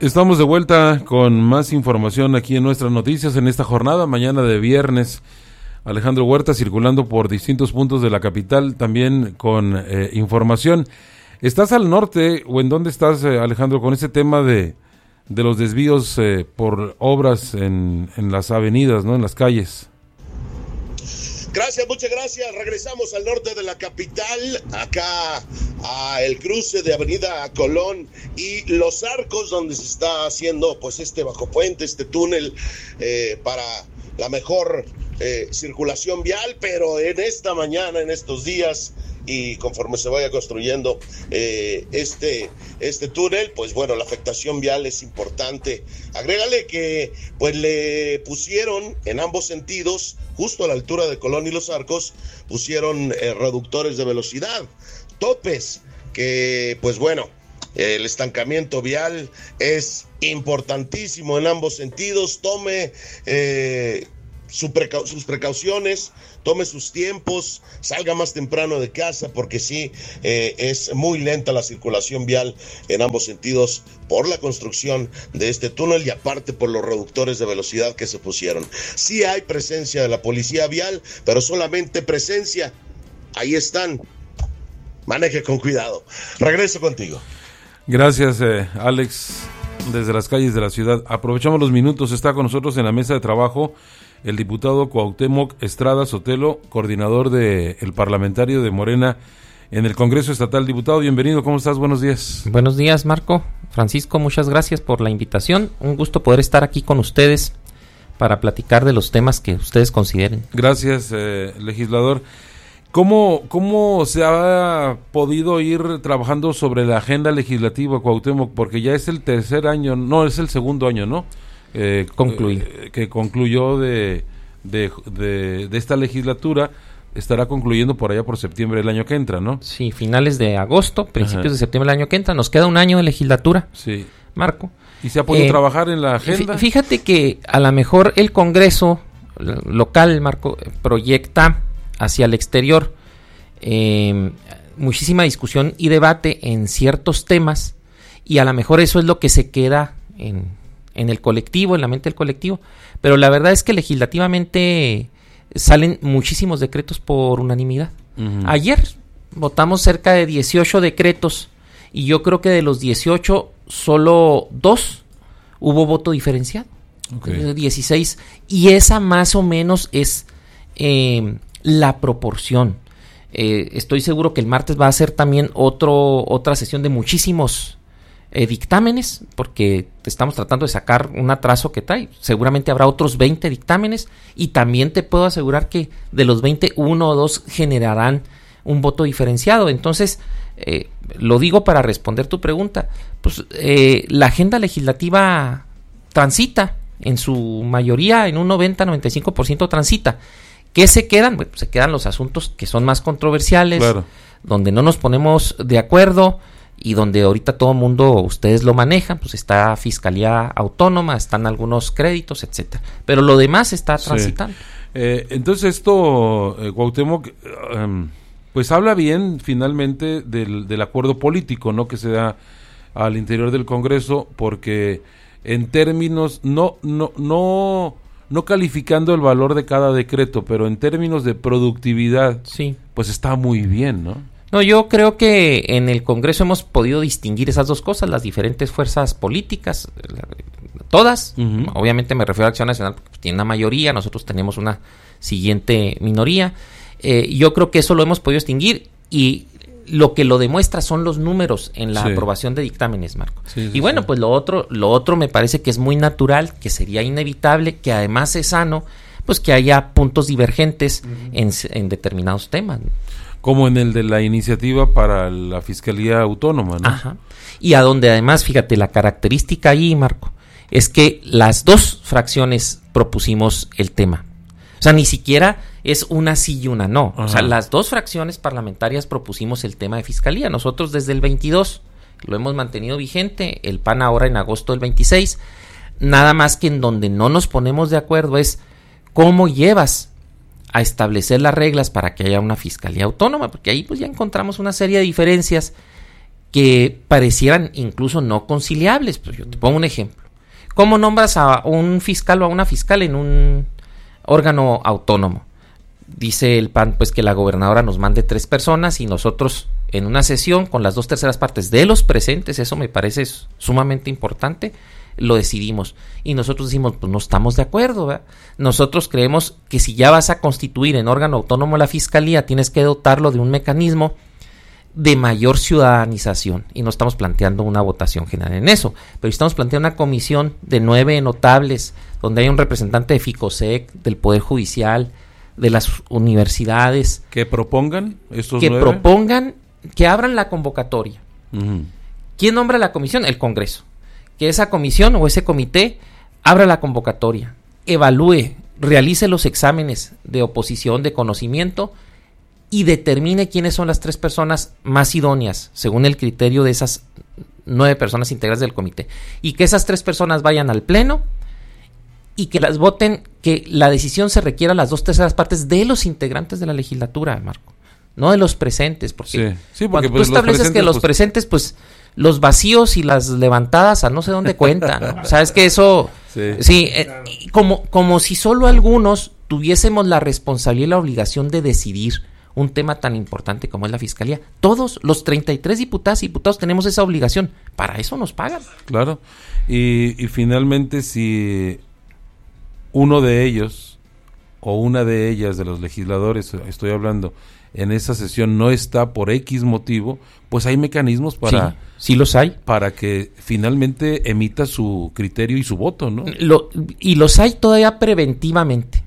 Estamos de vuelta con más información aquí en Nuestras Noticias en esta jornada, mañana de viernes. Alejandro Huerta circulando por distintos puntos de la capital, también con información. ¿Estás al norte o en dónde estás, Alejandro, con este tema de los desvíos por obras en las avenidas, ¿no? En las calles? Gracias, muchas gracias. Regresamos al norte de la capital, acá a el cruce de Avenida Colón y Los Arcos, donde se está haciendo pues este bajopuente, este túnel para la mejor circulación vial, pero en esta mañana, en estos días, y conforme se vaya construyendo este túnel, pues bueno, la afectación vial es importante. Agrégale que pues le pusieron en ambos sentidos, justo a la altura de Colón y Los Arcos, pusieron reductores de velocidad, topes, que pues bueno, el estancamiento vial es importantísimo en ambos sentidos. Tome sus precauciones, tome sus tiempos, salga más temprano de casa, porque sí, es muy lenta la circulación vial en ambos sentidos por la construcción de este túnel y aparte por los reductores de velocidad que se pusieron. Sí hay presencia de la policía vial, pero solamente presencia. Ahí están. Maneje con cuidado. Regreso contigo. Gracias, Alex, desde las calles de la ciudad. Aprovechamos los minutos. Está con nosotros en la mesa de trabajo el diputado Cuauhtémoc Estrada Sotelo, coordinador del parlamentario de Morena en el Congreso Estatal. Diputado, bienvenido, ¿cómo estás? Buenos días. Buenos días, Marco. Francisco, muchas gracias por la invitación. Un gusto poder estar aquí con ustedes para platicar de los temas que ustedes consideren. Gracias, legislador. ¿Cómo se ha podido ir trabajando sobre la agenda legislativa, Cuauhtémoc? Porque ya es el tercer año, no, es el segundo año, ¿no? Que concluyó de esta legislatura, estará concluyendo por allá por septiembre del año que entra, ¿no? Sí, finales de agosto, principios de septiembre del año que entra. Nos queda un año de legislatura, sí, Marco. ¿Y se ha podido trabajar en la agenda? Fíjate que a lo mejor el Congreso local, Marco, proyecta hacia el exterior muchísima discusión y debate en ciertos temas, y a lo mejor eso es lo que se queda en el colectivo, en la mente del colectivo, pero la verdad es que legislativamente salen muchísimos decretos por unanimidad. Uh-huh. Ayer votamos cerca de 18 decretos y yo creo que de los 18 solo 2 hubo voto diferenciado. Okay. 16, y esa más o menos es la proporción. Estoy seguro que el martes va a ser también otra sesión de muchísimos dictámenes, porque estamos tratando de sacar un atraso que trae. Seguramente habrá otros 20 dictámenes, y también te puedo asegurar que de los 20, 1 o 2 generarán un voto diferenciado. Entonces, lo digo para responder tu pregunta, pues la agenda legislativa transita, en su mayoría, en un 90-95% transita. ¿Qué se quedan? Bueno, se quedan los asuntos que son más controversiales, claro, donde no nos ponemos de acuerdo y donde ahorita todo el mundo, ustedes lo manejan, pues está Fiscalía Autónoma, están algunos créditos, etcétera. Pero lo demás está transitando. Sí. Entonces esto, Cuauhtémoc, pues habla bien finalmente del acuerdo político, ¿no?, que se da al interior del Congreso, porque en términos, no calificando el valor de cada decreto, pero en términos de productividad, sí, pues está muy bien, ¿no? No, yo creo que en el Congreso hemos podido distinguir esas dos cosas, las diferentes fuerzas políticas, todas. Uh-huh. Obviamente me refiero a Acción Nacional, porque tiene una mayoría, nosotros tenemos una siguiente minoría. Yo creo que eso lo hemos podido distinguir, y lo que lo demuestra son los números en la aprobación de dictámenes, Marco. Sí, y bueno, pues lo otro me parece que es muy natural, que sería inevitable, que además es sano, pues que haya puntos divergentes en determinados temas, ¿no? Como en el de la iniciativa para la Fiscalía Autónoma, ¿no? Ajá. Y a donde además, fíjate, la característica ahí, Marco, es que las dos fracciones propusimos el tema. O sea, ni siquiera es una sí y una no. Ajá. O sea, las dos fracciones parlamentarias propusimos el tema de Fiscalía. Nosotros desde el 22 lo hemos mantenido vigente, el PAN ahora en agosto del 26. Nada más que en donde no nos ponemos de acuerdo es cómo llevas a establecer las reglas para que haya una Fiscalía Autónoma, porque ahí pues ya encontramos una serie de diferencias que parecieran incluso no conciliables. Pues yo te pongo un ejemplo. ¿Cómo nombras a un fiscal o a una fiscal en un órgano autónomo? Dice el PAN pues que la gobernadora nos mande 3 personas y nosotros en una sesión con las 2/3 partes de los presentes, eso me parece sumamente importante, lo decidimos. Y nosotros decimos, pues no estamos de acuerdo, ¿verdad? Nosotros creemos que si ya vas a constituir en órgano autónomo la fiscalía, tienes que dotarlo de un mecanismo de mayor ciudadanización, y no estamos planteando una votación general en eso, pero estamos planteando una comisión de 9 notables, donde hay un representante de FICOSEC, del Poder Judicial, de las universidades. ¿Que propongan estos que 9? propongan, que abran la convocatoria. Uh-huh. ¿Quién nombra la comisión? El Congreso. Que esa comisión o ese comité abra la convocatoria, evalúe, realice los exámenes de oposición, de conocimiento, y determine quiénes son las 3 personas más idóneas, según el criterio de esas 9 personas integrantes del comité. Y que esas 3 personas vayan al pleno y que las voten, que la decisión se requiera a las 2/3 partes de los integrantes de la legislatura, Marco. No de los presentes, porque, porque cuando pues, tú estableces que los presentes, pues los vacíos y las levantadas a no sé dónde cuentan, ¿no? O sea, es que eso, como si solo algunos tuviésemos la responsabilidad y la obligación de decidir un tema tan importante como es la fiscalía. Todos los 33 diputadas y diputados tenemos esa obligación. Para eso nos pagan. Claro. Y finalmente, si uno de ellos o una de ellas, de los legisladores, estoy hablando, en esa sesión no está por X motivo, pues hay mecanismos para... Sí los hay. Para que finalmente emita su criterio y su voto, ¿no? Y los hay todavía preventivamente.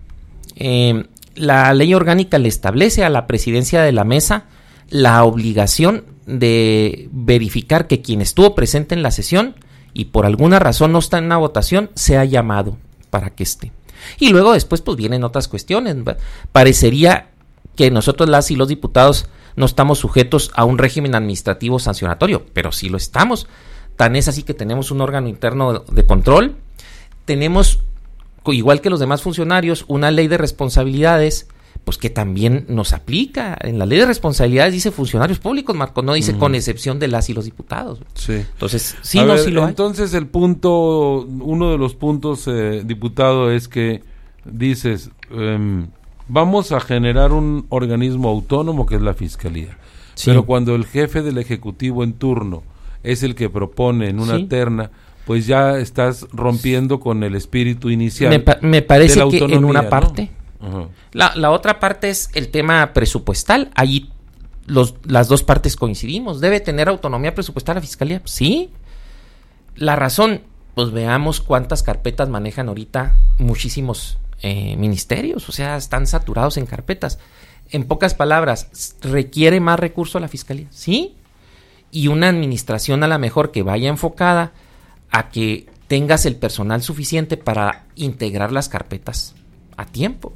La ley orgánica le establece a la presidencia de la mesa la obligación de verificar que quien estuvo presente en la sesión y por alguna razón no está en una votación, sea llamado para que esté. Y luego después pues vienen otras cuestiones. Parecería que nosotros las y los diputados no estamos sujetos a un régimen administrativo sancionatorio, pero sí lo estamos. Tan es así que tenemos un órgano interno de control, tenemos, igual que los demás funcionarios, una ley de responsabilidades, pues que también nos aplica. En la ley de responsabilidades dice funcionarios públicos, Marco, no dice con excepción de las y los diputados. Sí. Entonces, sí lo hay. Entonces uno de los puntos, diputado, es que dices, vamos a generar un organismo autónomo que es la Fiscalía. Sí. Pero cuando el jefe del Ejecutivo en turno es el que propone en una terna, pues ya estás rompiendo con el espíritu inicial. Me parece que en una parte. ¿No? Uh-huh. La otra parte es el tema presupuestal. Allí las dos partes coincidimos. ¿Debe tener autonomía presupuestal la Fiscalía? Sí. La razón, pues veamos cuántas carpetas manejan ahorita muchísimos ministerios. O sea, están saturados en carpetas. En pocas palabras, ¿requiere más recurso a la Fiscalía? Sí. Y una administración a la mejor que vaya enfocada a que tengas el personal suficiente para integrar las carpetas a tiempo.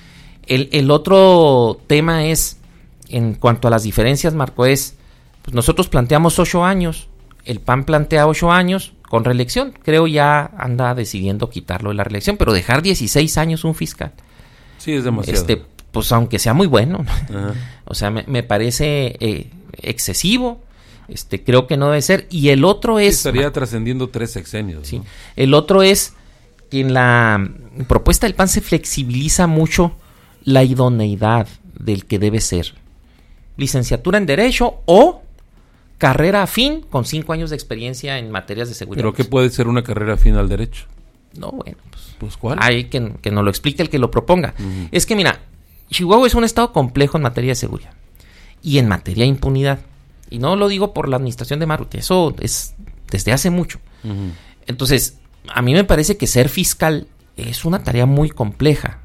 El otro tema es, en cuanto a las diferencias, Marco, es, pues nosotros planteamos 8 años, el PAN plantea 8 años con reelección, creo ya anda decidiendo quitarlo de la reelección, pero dejar 16 años un fiscal. Sí, es demasiado. Pues aunque sea muy bueno, uh-huh. O sea, me parece excesivo. Creo que no debe ser. Y el otro es... estaría trascendiendo 3 sexenios. Sí. ¿No? El otro es que en la propuesta del PAN se flexibiliza mucho la idoneidad del que debe ser. Licenciatura en Derecho o carrera afín con 5 años de experiencia en materias de seguridad. ¿Pero qué puede ser una carrera afín al derecho? No, bueno, pues ¿cuál? Hay que nos lo explique el que lo proponga. Uh-huh. Es que mira, Chihuahua es un estado complejo en materia de seguridad y en materia de impunidad. Y no lo digo por la administración de Marruti, eso es desde hace mucho. Uh-huh. Entonces, a mí me parece que ser fiscal es una tarea muy compleja,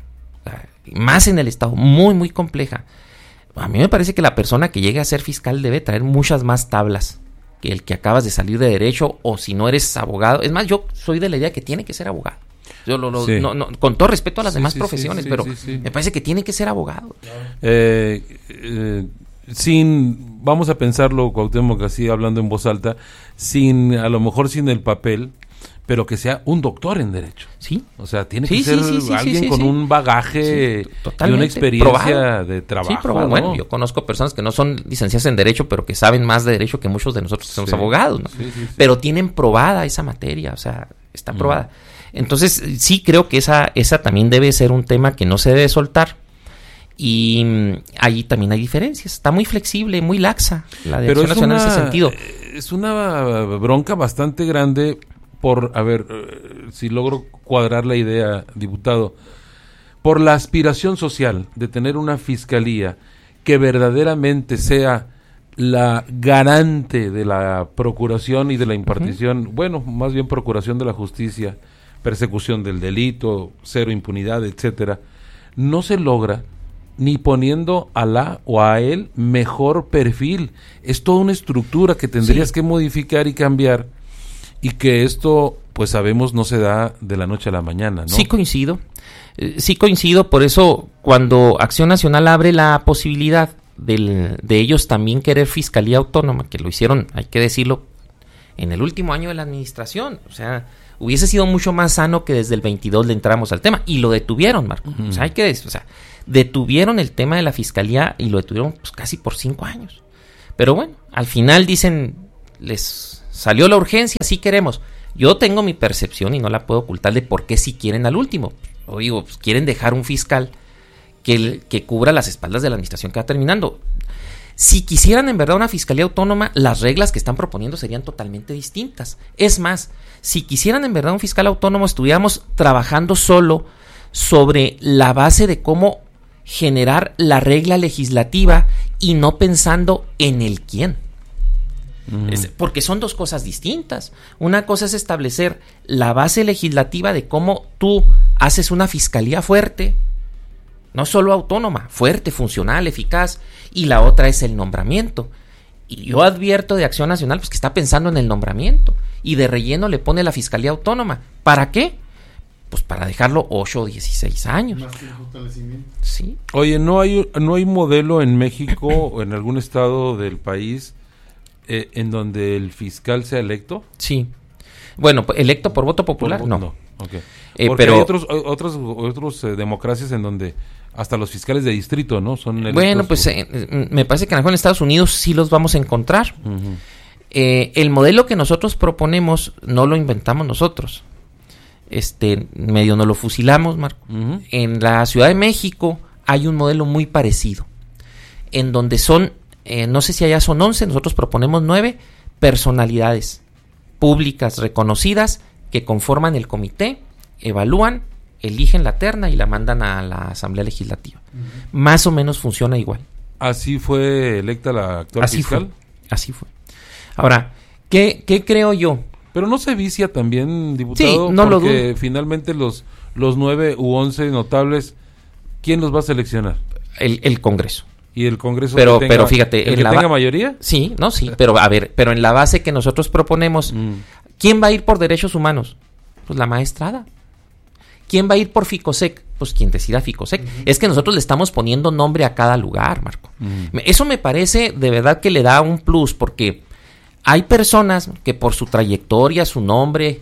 más en el estado, muy, muy compleja. A mí me parece que la persona que llegue a ser fiscal debe traer muchas más tablas que el que acabas de salir de derecho, o si no eres abogado. Es más, yo soy de la idea que tiene que ser abogado. Yo sí. no, con todo respeto a las demás profesiones, pero me parece que tiene que ser abogado. Vamos a pensarlo, Cuauhtémoc, así hablando en voz alta, a lo mejor sin el papel, pero que sea un doctor en Derecho. Sí. O sea, tiene que ser alguien con un bagaje y una experiencia probado. De trabajo. Sí, probado. ¿No? Bueno, yo conozco personas que no son licenciadas en Derecho, pero que saben más de Derecho que muchos de nosotros que somos abogados, ¿no? Pero tienen probada esa materia, o sea, está probada. Entonces, sí creo que esa también debe ser un tema que no se debe soltar. Y ahí también hay diferencias. Está muy flexible, muy laxa la de Acción Nacional en ese sentido. Es una bronca bastante grande por, a ver, si logro cuadrar la idea, diputado, por la aspiración social de tener una fiscalía que verdaderamente sea la garante de la procuración y de la impartición, bueno, más bien procuración de la justicia, persecución del delito, cero impunidad, etcétera, no se logra ni poniendo a la o a él mejor perfil. Es toda una estructura que tendrías que modificar y cambiar, y que esto, pues sabemos, no se da de la noche a la mañana, ¿no? Sí coincido, por eso cuando Acción Nacional abre la posibilidad de ellos también querer fiscalía autónoma, que lo hicieron, hay que decirlo, en el último año de la administración, o sea, hubiese sido mucho más sano que desde el 22 le entramos al tema, y lo detuvieron, Marco. O sea, hay que decir, o sea, detuvieron el tema de la fiscalía y lo detuvieron pues casi por 5 años. Pero bueno, al final dicen, les salió la urgencia, sí queremos. Yo tengo mi percepción y no la puedo ocultar de por qué sí quieren al último. O digo, pues quieren dejar un fiscal que cubra las espaldas de la administración que va terminando. Si quisieran en verdad una fiscalía autónoma, las reglas que están proponiendo serían totalmente distintas. Es más, si quisieran en verdad un fiscal autónomo, estuviéramos trabajando solo sobre la base de cómo generar la regla legislativa y no pensando en el quién. Porque son dos cosas distintas. Una cosa es establecer la base legislativa de cómo tú haces una fiscalía fuerte, no solo autónoma, fuerte, funcional, eficaz, y la otra es el nombramiento. Y yo advierto de Acción Nacional pues que está pensando en el nombramiento y de relleno le pone la fiscalía autónoma. ¿Para qué? Pues para dejarlo 8 o 16 años. Más que el fortalecimiento. Sí. Oye, ¿no hay modelo en México o en algún estado del país en donde el fiscal sea electo? Sí. Bueno, electo por voto popular, no. Okay. Porque pero hay otros democracias en donde hasta los fiscales de distrito, ¿no? Son electos. Bueno, pues me parece que en Estados Unidos sí los vamos a encontrar. El modelo que nosotros proponemos no lo inventamos nosotros. Medio no lo fusilamos, Marco. En la Ciudad de México hay un modelo muy parecido, en donde son, no sé si allá son 11, nosotros proponemos 9 personalidades públicas reconocidas que conforman el comité, evalúan, eligen la terna y la mandan a la Asamblea Legislativa. Más o menos funciona igual. ¿Así fue electa la actual fiscal? Así fue. Ahora, ¿qué creo yo? Pero no se vicia también, diputado, sí, no porque lo dudo. Finalmente los 9 u 11 notables, ¿quién los va a seleccionar? El Congreso. ¿Y el Congreso pero fíjate, el que tenga mayoría? Sí, pero a ver, pero en la base que nosotros proponemos, ¿quién va a ir por derechos humanos? Pues la maestrada. ¿Quién va a ir por Ficosec? Pues quien decida Ficosec. Es que nosotros le estamos poniendo nombre a cada lugar, Marco. Eso me parece de verdad que le da un plus, porque hay personas que por su trayectoria, su nombre,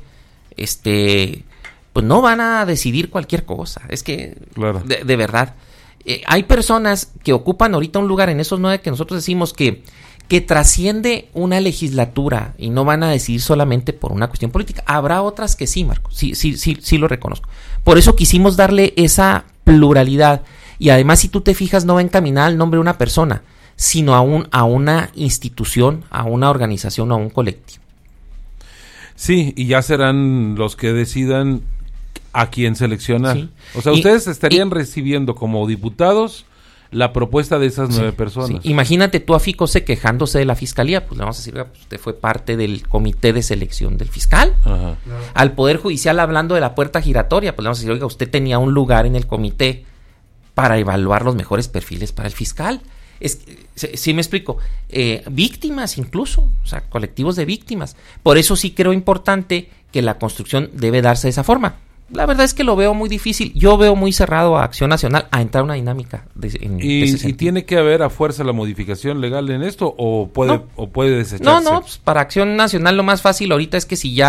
pues no van a decidir cualquier cosa. Es que, claro. de verdad, hay personas que ocupan ahorita un lugar en esos 9 que nosotros decimos que trasciende una legislatura y no van a decidir solamente por una cuestión política. Habrá otras que sí, Marco, sí lo reconozco. Por eso quisimos darle esa pluralidad, y además, si tú te fijas, no va encaminada al nombre de una persona, sino a una institución, a una organización o a un colectivo. Sí, y ya serán los que decidan a quién seleccionar. Sí. O sea, ustedes estarían recibiendo como diputados la propuesta de esas 9 personas. Sí. Imagínate tú a Ficose quejándose de la fiscalía, pues le vamos a decir, pues usted fue parte del comité de selección del fiscal. Ajá. Al Poder Judicial hablando de la puerta giratoria, pues le vamos a decir, oiga, usted tenía un lugar en el comité para evaluar los mejores perfiles para el fiscal. Sí me explico, víctimas incluso, o sea, colectivos de víctimas. Por eso sí creo importante que la construcción debe darse de esa forma. La verdad es que lo veo muy difícil. Yo veo muy cerrado a Acción Nacional a entrar a una dinámica de ese sentido. ¿Y tiene que haber a fuerza la modificación legal en esto o puede desecharse? No, pues para Acción Nacional lo más fácil ahorita es que si ya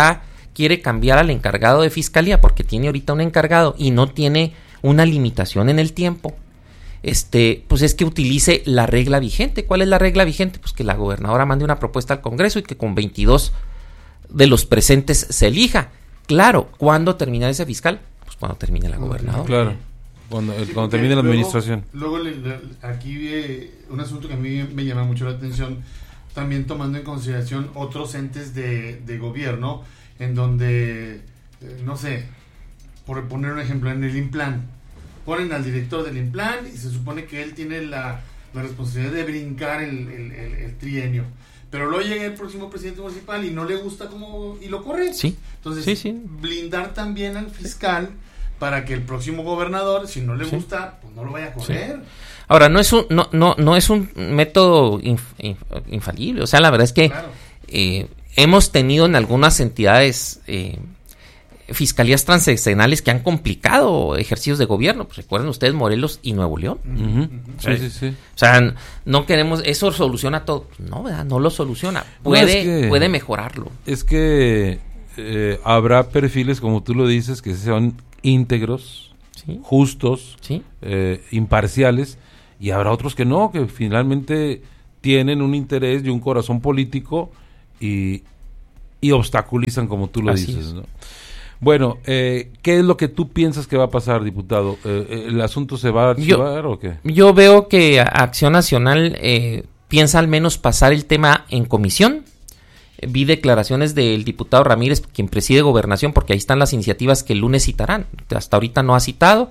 quiere cambiar al encargado de fiscalía, porque tiene ahorita un encargado y no tiene una limitación en el tiempo, pues es que utilice la regla vigente. ¿Cuál es la regla vigente? Pues que la gobernadora mande una propuesta al Congreso y que con 22 de los presentes se elija. Claro, ¿cuándo termina ese fiscal? Pues cuando termine la gobernadora. Claro, cuando termine la administración. Luego aquí un asunto que a mí me llama mucho la atención, también tomando en consideración otros entes de gobierno, en donde, no sé, por poner un ejemplo, en el Implan, ponen al director del Implan y se supone que él tiene la responsabilidad de brincar el trienio, pero luego llega el próximo presidente municipal y no le gusta y lo corre. Sí. Entonces, sí. blindar también al fiscal para que el próximo gobernador, si no le gusta, pues no lo vaya a correr. Sí. Ahora, no es un método infalible. O sea, la verdad es que claro, hemos tenido en algunas entidades fiscalías transeccionales que han complicado ejercicios de gobierno. Pues recuerden ustedes Morelos y Nuevo León. Sí. O sea, no queremos, eso soluciona todo. No, ¿verdad? No lo soluciona. Puede mejorarlo. Es que habrá perfiles, como tú lo dices, que sean íntegros, ¿sí?, justos, ¿sí?, imparciales, y habrá otros que no, que finalmente tienen un interés y un corazón político y obstaculizan, como tú lo dices, ¿no? Bueno, ¿qué es lo que tú piensas que va a pasar, diputado? ¿El asunto se va a archivar o qué? Yo veo que Acción Nacional piensa al menos pasar el tema en comisión. Vi declaraciones del diputado Ramírez, quien preside Gobernación, porque ahí están las iniciativas que el lunes citarán. Hasta ahorita no ha citado.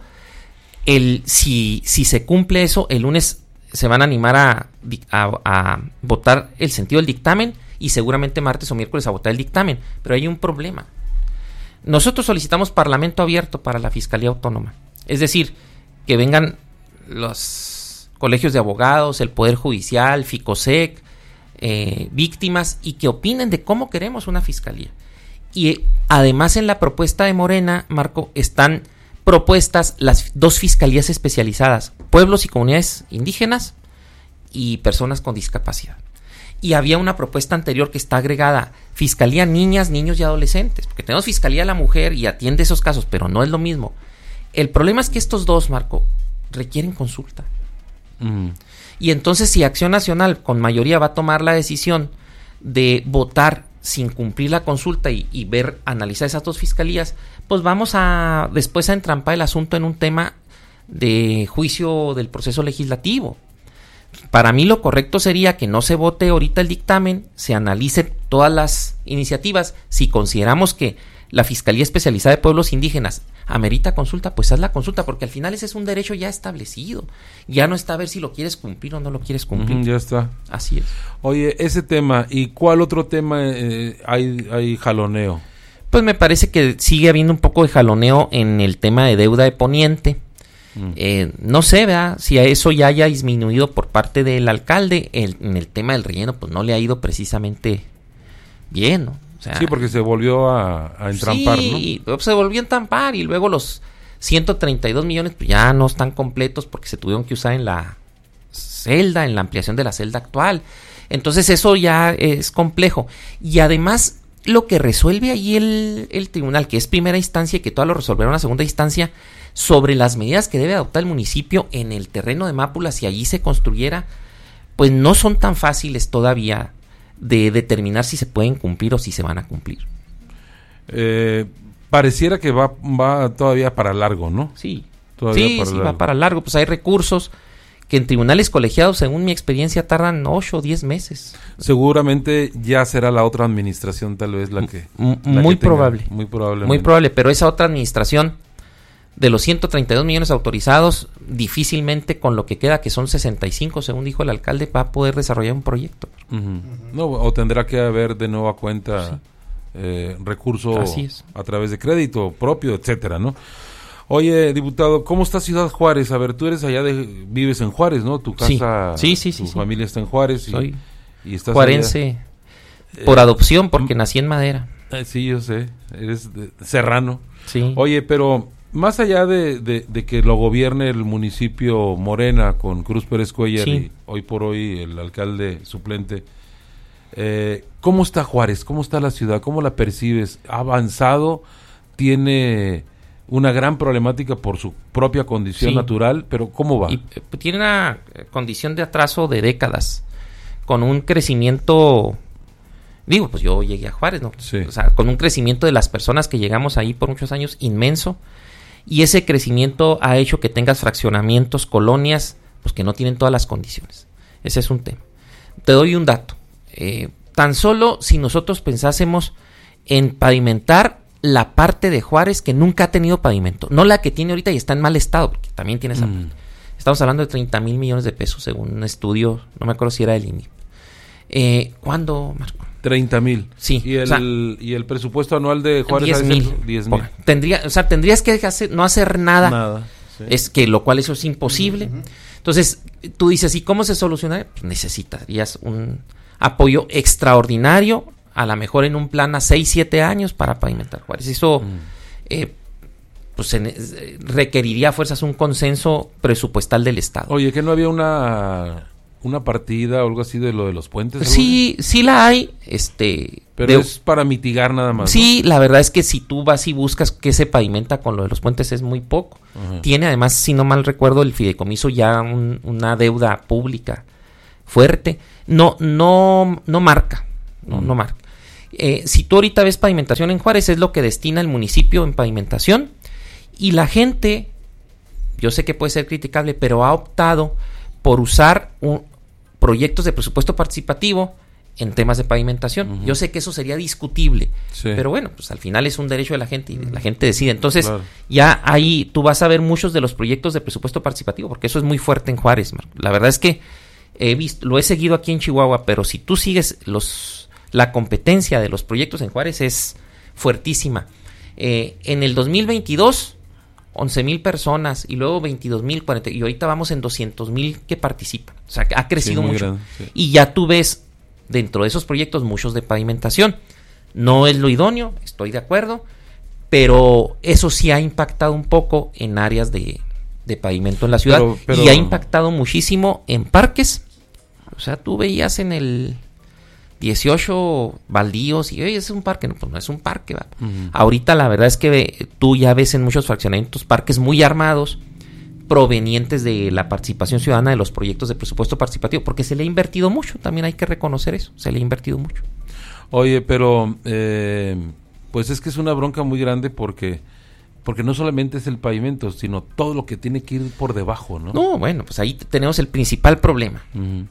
Si se cumple eso, el lunes se van a animar a votar el sentido del dictamen y seguramente martes o miércoles a votar el dictamen. Pero hay un problema. Nosotros solicitamos parlamento abierto para la Fiscalía Autónoma. Es decir, que vengan los colegios de abogados, el Poder Judicial, FICOSEC, víctimas, y que opinen de cómo queremos una fiscalía. Y además en la propuesta de Morena, Marco, están propuestas las 2 fiscalías especializadas: pueblos y comunidades indígenas y personas con discapacidad. Y había una propuesta anterior que está agregada: Fiscalía Niñas, Niños y Adolescentes, porque tenemos Fiscalía a la Mujer y atiende esos casos, pero no es lo mismo. El problema es que estos 2, Marco, requieren consulta. Y entonces, si Acción Nacional con mayoría va a tomar la decisión de votar sin cumplir la consulta y analizar esas 2 fiscalías, pues vamos después a entrampar el asunto en un tema de juicio del proceso legislativo. Para mí lo correcto sería que no se vote ahorita el dictamen, se analice todas las iniciativas. Si consideramos que la Fiscalía Especializada de Pueblos Indígenas amerita consulta, pues haz la consulta, porque al final ese es un derecho ya establecido. Ya no está a ver si lo quieres cumplir o no lo quieres cumplir. Ya está. Así es. Oye, ese tema, ¿y cuál otro tema hay jaloneo? Pues me parece que sigue habiendo un poco de jaloneo en el tema de deuda de Poniente. No sé, ¿verdad?, si a eso ya haya disminuido por parte del alcalde. En el tema del relleno, pues no le ha ido precisamente bien, ¿no? O sea, sí, porque se volvió a entrampar, sí, ¿no? Se volvió a entrampar, y luego los 132 millones pues ya no están completos porque se tuvieron que usar en la celda, en la ampliación de la celda actual. Entonces eso ya es complejo. Y además, lo que resuelve ahí el tribunal, que es primera instancia y que todos lo resolvieron a segunda instancia, sobre las medidas que debe adoptar el municipio en el terreno de Mápula si allí se construyera, pues no son tan fáciles todavía de determinar si se pueden cumplir o si se van a cumplir. Pareciera que va todavía para largo, ¿no? Sí, va para largo. Pues hay recursos que en tribunales colegiados, según mi experiencia, tardan 8 o 10 meses. Seguramente ya será la otra administración tal vez la que... Muy probable. Muy probablemente. Muy probable, pero esa otra administración, de los 132 millones autorizados, difícilmente con lo que queda, que son 65, según dijo el alcalde, va a poder desarrollar un proyecto. No, o tendrá que haber de nueva cuenta recurso a través de crédito propio, etcétera, ¿no? Oye, diputado, ¿cómo está Ciudad Juárez? A ver, tú eres vives en Juárez, ¿no? Tu casa, tu familia está en Juárez. Soy y estás juarense por adopción, porque nací en Madera. Sí, yo sé, eres serrano. Sí. Oye, pero más allá de que lo gobierne el municipio Morena con Cruz Pérez Cuéllar y hoy por hoy el alcalde suplente, ¿Cómo está Juárez? ¿Cómo está la ciudad? ¿Cómo la percibes? ¿Ha avanzado? ¿Tiene una gran problemática por su propia condición natural? Pero ¿cómo va? Tiene una condición de atraso de décadas, con un crecimiento... Digo, pues yo llegué a Juárez, ¿no? Sí. O sea, con un crecimiento de las personas que llegamos ahí por muchos años inmenso, y ese crecimiento ha hecho que tengas fraccionamientos, colonias, pues que no tienen todas las condiciones. Ese es un tema. Te doy un dato. Tan solo si nosotros pensásemos en pavimentar la parte de Juárez que nunca ha tenido pavimento, no la que tiene ahorita y está en mal estado, porque también tiene esa parte. Estamos hablando de 30,000 millones de pesos según un estudio, no me acuerdo si era del INIP. ¿Cuándo, Marco? 30,000. Sí. ¿Y el presupuesto anual de Juárez? 10,000. Tendrías que no hacer nada. Sí. Es que lo cual eso es imposible. Entonces, tú dices, ¿y cómo se soluciona? Pues necesitarías un apoyo extraordinario, a lo mejor en un plan a 6-7 años para pavimentar Juárez. Eso pues requeriría a fuerzas un consenso presupuestal del Estado. Oye, ¿que no había una partida o algo así de lo de los puentes? Sí la hay. Pero es para mitigar nada más, sí, ¿no? La verdad es que si tú vas y buscas qué se pavimenta con lo de los puentes es muy poco. Ajá. Tiene además, si no mal recuerdo, el fideicomiso ya una deuda pública fuerte. No marca. No marca. Si tú ahorita ves pavimentación en Juárez, es lo que destina el municipio en pavimentación. Y la gente, yo sé que puede ser criticable, pero ha optado por usar proyectos de presupuesto participativo en temas de pavimentación. Yo sé que eso sería discutible, pero bueno, pues al final es un derecho de la gente y la gente decide. Entonces, ya ahí tú vas a ver muchos de los proyectos de presupuesto participativo, porque eso es muy fuerte en Juárez, Marco. La verdad es que lo he seguido aquí en Chihuahua, pero si tú sigues la competencia de los proyectos en Juárez es fuertísima. En el 2022... 11,000 personas y luego 22,000, 40, y ahorita vamos en 200,000 que participan. O sea, que ha crecido mucho. Grande, sí. Y ya tú ves dentro de esos proyectos muchos de pavimentación. No es lo idóneo, estoy de acuerdo, pero eso sí ha impactado un poco en áreas de pavimento en la ciudad y ha impactado muchísimo en parques. O sea, tú veías en el 18 baldíos y oye, es un parque, no, pues no es un parque, ¿va? Ahorita la verdad es que tú ya ves en muchos fraccionamientos parques muy armados provenientes de la participación ciudadana de los proyectos de presupuesto participativo, porque se le ha invertido mucho, también hay que reconocer eso, se le ha invertido mucho. Oye, pero pues es que es una bronca muy grande porque no solamente es el pavimento, sino todo lo que tiene que ir por debajo, ¿no? No, bueno, pues ahí tenemos el principal problema.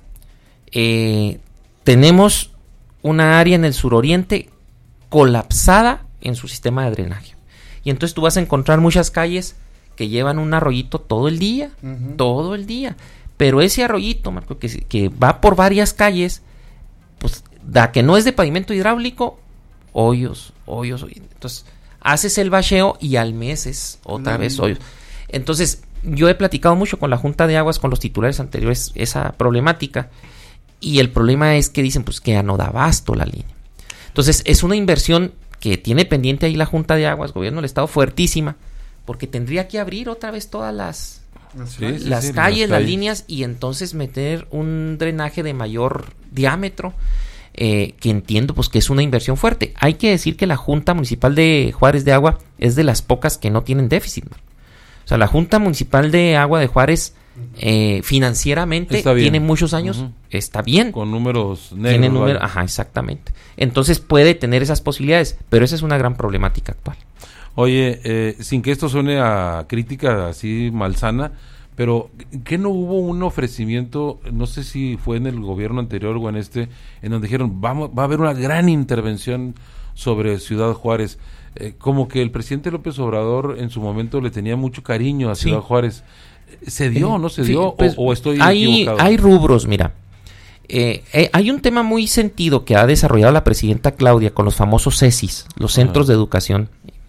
Tenemos una área en el suroriente colapsada en su sistema de drenaje. Y entonces tú vas a encontrar muchas calles que llevan un arroyito todo el día. Pero ese arroyito, Marco, que va por varias calles, pues da que no es de pavimento hidráulico, hoyos. Entonces haces el bacheo y al mes es otra vez hoyos. Entonces yo he platicado mucho con la Junta de Aguas, con los titulares anteriores, esa problemática. Y el problema es que dicen pues que ya no da abasto la línea. Entonces es una inversión que tiene pendiente ahí la Junta de Aguas, gobierno del Estado, fuertísima, porque tendría que abrir otra vez todas las calles, las líneas, y entonces meter un drenaje de mayor diámetro, que entiendo pues que es una inversión fuerte. Hay que decir que la Junta Municipal de Juárez de Agua es de las pocas que no tienen déficit, ¿no? O sea, la Junta Municipal de Agua de Juárez financieramente tiene muchos años, está bien, con números negros, ajá, exactamente. Entonces puede tener esas posibilidades, pero esa es una gran problemática actual. Oye, sin que esto suene a crítica así malsana, pero ¿qué no hubo un ofrecimiento, no sé si fue en el gobierno anterior o en en donde dijeron va a haber una gran intervención sobre Ciudad Juárez? Como que el presidente López Obrador en su momento le tenía mucho cariño a Ciudad Juárez. ¿Se dio o no se dio? Pues, ¿O estoy equivocado? Hay rubros, mira. Hay un tema muy sentido que ha desarrollado la presidenta Claudia con los famosos CECIS, los centros de educación.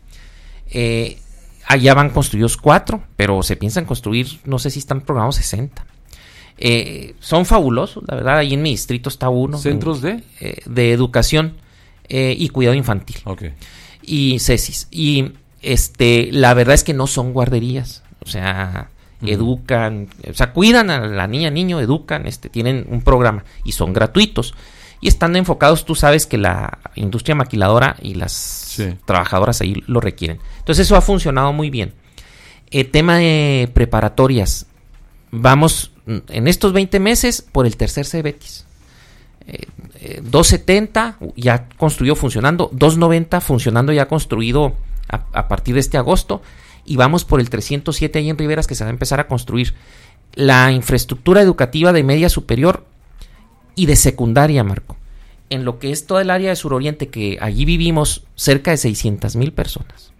Allá van construidos 4, pero se piensan construir, no sé si están programados 60. Son fabulosos, la verdad. Ahí en mi distrito está uno. ¿Centros de educación y cuidado infantil? Okay. Y CECIS. Y la verdad es que no son guarderías. O sea, educan, o sea, cuidan a la niña, niño, educan, tienen un programa y son gratuitos. y están enfocados, tú sabes que la industria maquiladora y las trabajadoras ahí lo requieren. Entonces eso ha funcionado muy bien. Tema de preparatorias, vamos en estos 20 meses por el tercer CEBETIS. 270 ya construido funcionando, 290 funcionando ya construido a partir de este agosto, y vamos por el 307 ahí en Riberas, que se va a empezar a construir. La infraestructura educativa de media superior y de secundaria, Marco, en lo que es toda el área de suroriente, que allí vivimos cerca de 600,000 personas,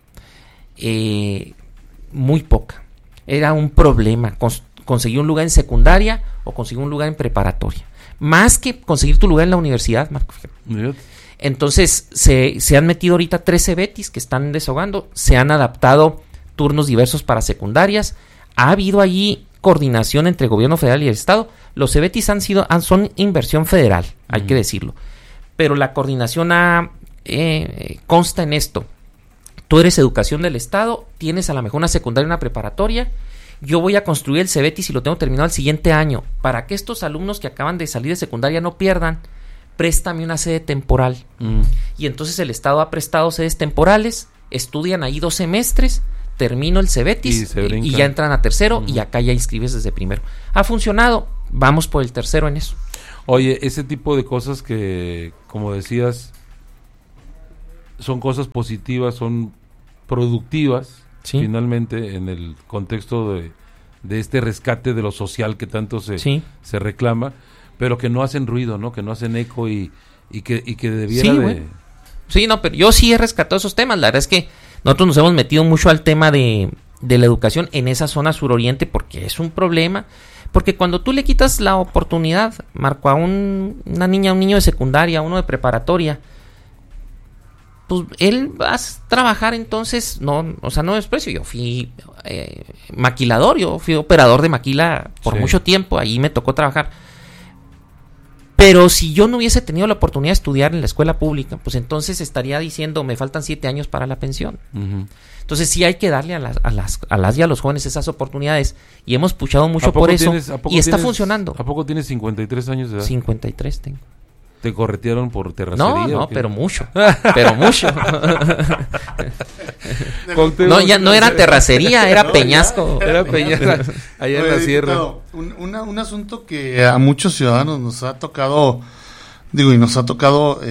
muy poca. Era un problema conseguir un lugar en secundaria o conseguir un lugar en preparatoria, más que conseguir tu lugar en la universidad, Marco. Entonces se han metido ahorita 3 CEBETIS que están desahogando, se han adaptado turnos diversos para secundarias, ha habido allí coordinación entre el gobierno federal y el estado. Los CEBETIS son inversión federal, hay que decirlo, pero la coordinación consta en esto: tú eres educación del estado, tienes a lo mejor una secundaria y una preparatoria, yo voy a construir el CEBETIS y lo tengo terminado el siguiente año, para que estos alumnos que acaban de salir de secundaria no pierdan, préstame una sede temporal. Y entonces el estado ha prestado sedes temporales, estudian ahí 2 semestres, termino el CEBETIS y ya entran a tercero, y acá ya inscribes desde primero. Ha funcionado, vamos por el tercero en eso. Oye, ese tipo de cosas que, como decías, son cosas positivas, son productivas, finalmente, en el contexto de este rescate de lo social que tanto se reclama, pero que no hacen ruido, ¿no? Que no hacen eco y que debiera de... Bueno. Sí, no, pero yo sí he rescatado esos temas. La verdad es que nosotros nos hemos metido mucho al tema de la educación en esa zona suroriente, porque es un problema. Porque cuando tú le quitas la oportunidad, Marco, a una niña, un niño de secundaria, uno de preparatoria, pues él va a trabajar. Entonces, no desprecio. Yo fui maquilador, yo fui operador de maquila por mucho tiempo, ahí me tocó trabajar. Pero si yo no hubiese tenido la oportunidad de estudiar en la escuela pública, pues entonces estaría diciendo, me faltan 7 años para la pensión. Entonces sí hay que darle a las y a los jóvenes esas oportunidades, y hemos puchado mucho por eso, y está funcionando. ¿A poco tienes 53 años de edad? 53 tengo. ¿Te corretearon por terracería? No, pero mucho. No, ya no era terracería, era peñasco. Era peñasco, allá en la sierra. Un asunto que a muchos ciudadanos nos ha tocado, y nos ha tocado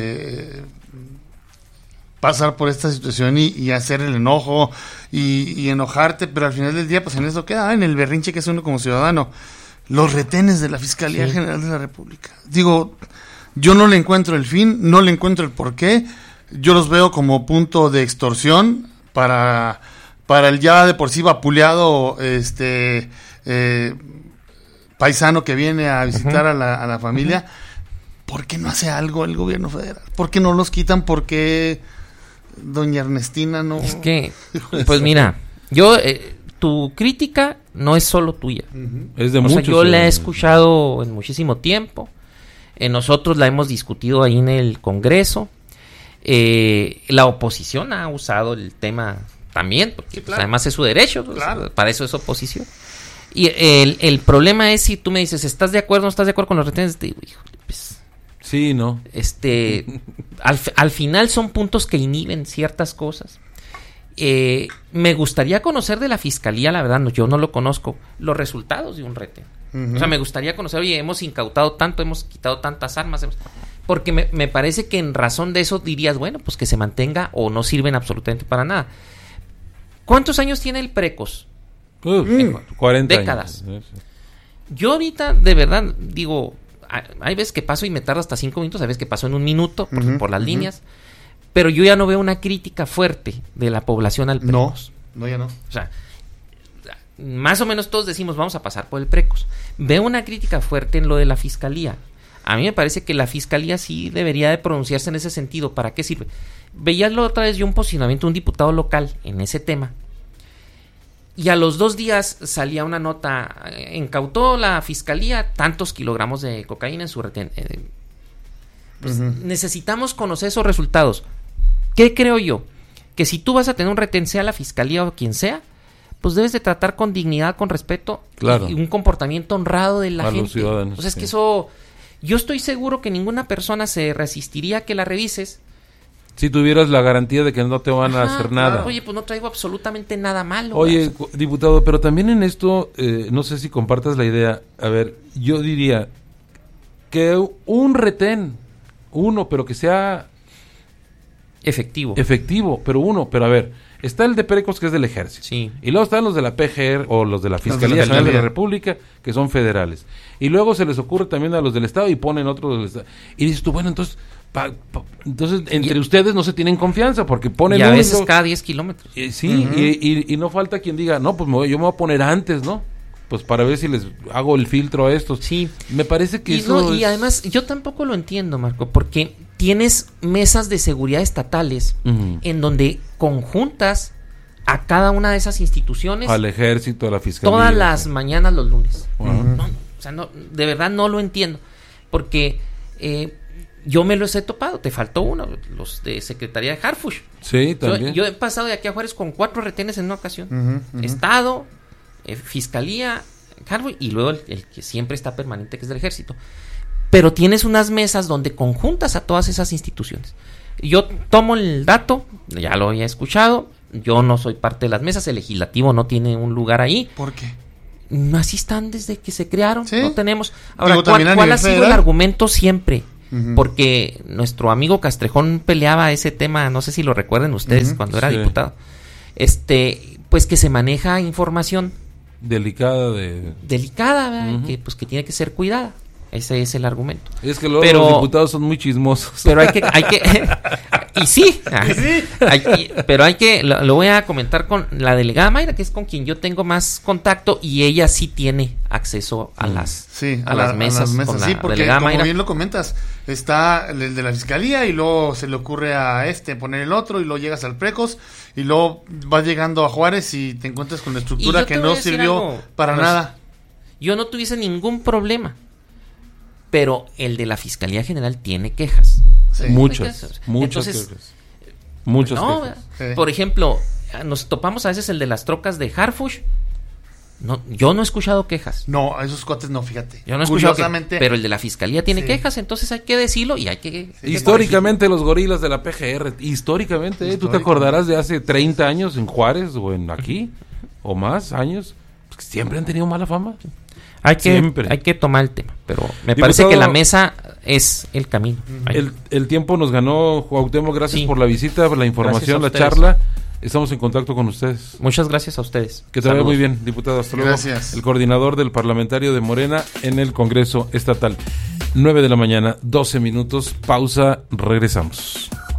pasar por esta situación y hacer el enojo y enojarte, pero al final del día, pues en eso queda, en el berrinche que es uno como ciudadano. Los retenes de la Fiscalía General de la República. Yo no le encuentro el fin, no le encuentro el porqué. Yo los veo como punto de extorsión para el ya de por sí vapuleado paisano que viene a visitar a la familia. ¿Por qué no hace algo el gobierno federal? ¿Por qué no los quitan? ¿Por qué doña Ernestina no...? Es que, pues mira, tu crítica no es solo tuya. Es de muchos. Yo la he escuchado en muchísimo tiempo. Nosotros la hemos discutido ahí en el Congreso. La oposición ha usado el tema también, porque pues, además es su derecho, pues, para eso es oposición. Y el problema es si tú me dices, ¿estás de acuerdo o no estás de acuerdo con los retenes? Te digo, híjole, pues... Sí, ¿no? Al final son puntos que inhiben ciertas cosas. Me gustaría conocer de la Fiscalía, la verdad, yo no lo conozco, los resultados de un retén. O sea, me gustaría conocer, oye, hemos incautado tanto, hemos quitado tantas armas, porque me parece que en razón de eso dirías, bueno, pues que se mantenga o no sirven absolutamente para nada. ¿Cuántos años tiene el Precos? 40 décadas. Años. Yo ahorita, de verdad, digo, hay veces que paso y me tardo hasta 5 minutos, hay veces que paso en 1 minuto por las líneas, pero yo ya no veo una crítica fuerte de la población al Precos. No, ya no. O sea, más o menos todos decimos vamos a pasar por el Precos. Veo una crítica fuerte en lo de la Fiscalía. A mí me parece que la Fiscalía sí debería de pronunciarse en ese sentido. ¿Para qué sirve? Veías la otra vez yo un posicionamiento de un diputado local en ese tema, y a los 2 días salía una nota, incautó la Fiscalía tantos kilogramos de cocaína en su retén. Necesitamos conocer esos resultados. ¿Qué creo yo? Que si tú vas a tener un retén, sea la Fiscalía o quien sea, pues debes de tratar con dignidad, con respeto, y un comportamiento honrado de la gente. Los ciudadanos, pues es que eso, Yo estoy seguro que ninguna persona se resistiría a que la revises. Si tuvieras la garantía de que no te van a hacer nada. Claro. Oye, pues no traigo absolutamente nada malo. Oye, diputado, pero también en esto, no sé si compartas la idea. A ver, yo diría que un retén, uno, pero que sea efectivo, pero a ver, está el de Precos, que es del Ejército. Sí. Y luego están los de la PGR o los de la Fiscalía General de la República, que son federales. Y luego se les ocurre también a los del Estado y ponen otros del Estado. Y dices tú, bueno, entonces entre ustedes no se tienen confianza porque ponen y a veces cada 10 kilómetros. Sí, y no falta quien diga, no, pues yo me voy a poner antes, ¿no? Pues para ver si les hago el filtro a estos. Sí. Me parece que y además yo tampoco lo entiendo, Marco, porque tienes mesas de seguridad estatales en donde conjuntas a cada una de esas instituciones. Al Ejército, a la Fiscalía. Todas las mañanas los lunes. No, o sea, no, de verdad no lo entiendo. Porque yo me los he topado. Te faltó uno, los de Secretaría de Harfush. Sí, también. Yo he pasado de aquí a Juárez con 4 retenes en una ocasión. Estado, Fiscalía, Harfush, y luego el que siempre está permanente, que es del Ejército. Pero tienes unas mesas donde conjuntas a todas esas instituciones. Yo tomo el dato, ya lo había escuchado, yo no soy parte de las mesas, el legislativo no tiene un lugar ahí. ¿Por qué? Así están desde que se crearon, ¿sí? No tenemos. Ahora, ¿cuál ha sido el argumento siempre? Porque nuestro amigo Castrejón peleaba ese tema, no sé si lo recuerden ustedes, cuando era diputado. Pues que se maneja información delicada, ¿verdad? Que tiene que ser cuidada. Ese es el argumento. Es que luego los diputados son muy chismosos. Pero hay que y sí, pero lo voy a comentar con la delegada Mayra, que es con quien yo tengo más contacto, y ella sí tiene acceso a las mesas con la sí, porque delegada como Mayra. bien lo comentas, está el de la Fiscalía y luego se le ocurre a poner el otro y luego llegas al Precos y luego vas llegando a Juárez y te encuentras con la estructura que no sirvió para nada. Yo no tuviese ningún problema, pero el de la Fiscalía General tiene quejas. Sí. Muchas quejas. Por ejemplo, nos topamos a veces el de las trocas de Harfush. No, yo no he escuchado quejas. No, a esos cuates no, fíjate. Yo no he escuchado pero el de la Fiscalía tiene quejas, entonces hay que decirlo y hay que... Históricamente los gorilas de la PGR, históricamente, ¿tú te acordarás de hace 30 años en Juárez o en aquí? ¿O más años? Pues siempre han tenido mala fama. Hay que tomar el tema, pero me parece que la mesa es el camino. El tiempo nos ganó, Cuauhtémoc, gracias por la visita, por la información, la charla. Estamos en contacto con ustedes. Muchas gracias a ustedes. Que te vaya muy bien, diputado. Hasta luego. Gracias. El coordinador del parlamentario de Morena en el Congreso Estatal. 9 de la mañana, 12 minutos, pausa, regresamos.